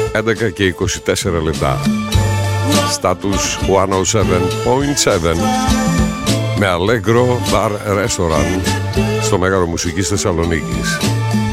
11 και 24 λεπτά. Status 107.7 με Allegro Bar Restaurant στο Μέγαρο Μουσικής Θεσσαλονίκης.